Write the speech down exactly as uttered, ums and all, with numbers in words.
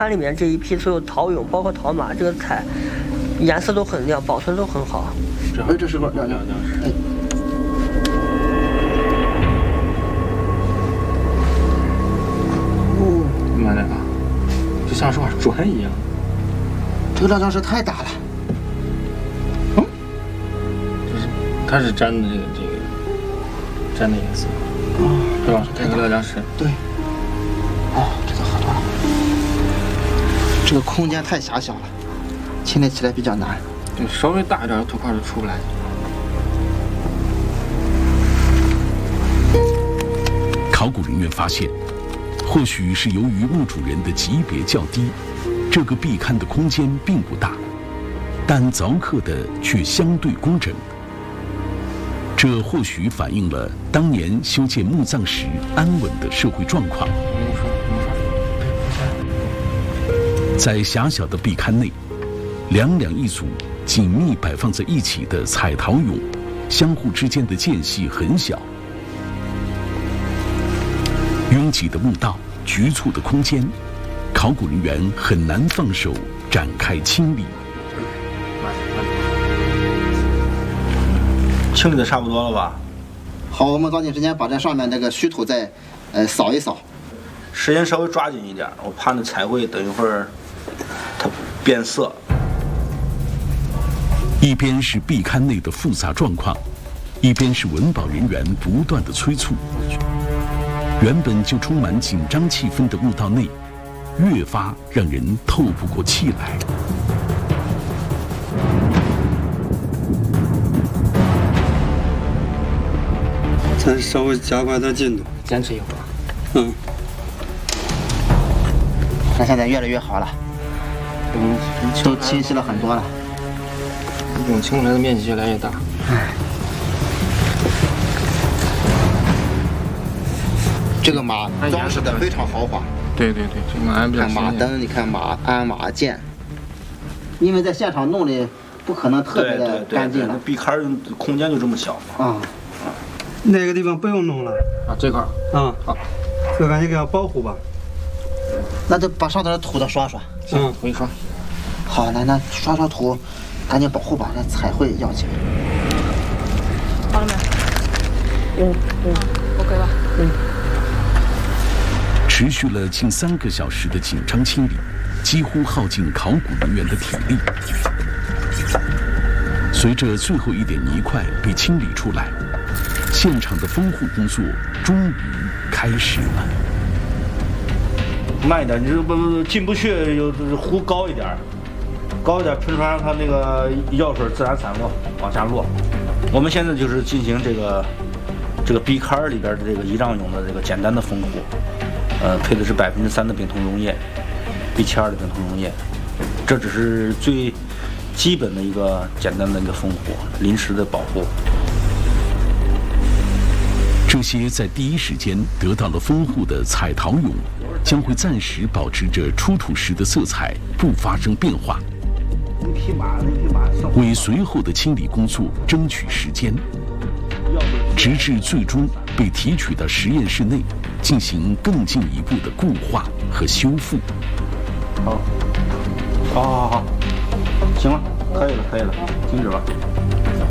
它里面这一批所有陶俑，包括陶马，这个彩颜色都很亮，保存都很好。 哎，这是个两两哎。哦， 妈的啊，就像是块砖一样。 这个亮浆石太大了。 嗯，就是它是粘的这个这个粘的颜色， 哦， 是吧？这个亮浆石。 对。哦，这个好多了。这个空间太狭小了，清理起来比较难。 对，稍微大一点的土块就出不来。 考古人员发现，或许是由于墓主人的级别较低，这个壁龛的空间并不大，但凿刻的却相对工整。这或许反映了当年修建墓葬时安稳的社会状况。在狭小的壁龛内，两两一组紧密摆放在一起的彩陶俑，相互之间的间隙很小。拥挤的墓道，局促的空间，考古人员很难放手展开清理。 清理的差不多了吧？ 好，我们抓紧时间把这上面那个虚土再，呃，扫一扫。 时间稍微抓紧一点，我怕那彩绘等一会儿它变色。 一边是壁龛内的复杂状况，一边是文保人员不断的催促。原本就充满紧张气氛的墓道内，越发让人透不过气来。 咱稍微加快点进度， 坚持一会儿。 嗯。 看现在越来越好了， 嗯， 都清晰了很多了。 俑清出来的面积越来越大。 哎。这个马装饰的非常豪华。 对对对，这马鞍比较看马灯，你看马鞍、马剑，因为在现场弄的不可能特别的干净了。 壁龛空间就这么小嘛。 啊。 那个地方不用弄了。 啊，这块儿。 啊，好，这赶紧给它保护吧。 那就把上头的土都刷刷。 嗯，涂一刷。 好，那那刷刷土，赶紧保护吧，那彩绘要紧。 好了没？ 嗯嗯 ，OK 吧？ 嗯。 持续了近三个小时的紧张清理，几乎耗尽考古人员的体力。随着最后一点泥块被清理出来，现场的封护工作终于开始了。 慢一点，你这不进不去，就壶高一点，高一点喷出来，让它那个药水自然散落，往下落。我们现在就是进行这个这个壁龛里边的这个仪仗俑的这个简单的封护。呃，配的是百分之三的丙酮溶液，B 七二的丙酮溶液，这只是最基本的一个简单的一个封护，临时的保护。 这些在第一时间得到了封护的彩陶俑，将会暂时保持着出土时的色彩不发生变化，为随后的清理工作争取时间，直至最终被提取到实验室内。进行更进一步的固化和修复。 好，好，好，好，行了，可以了，可以了，停止吧。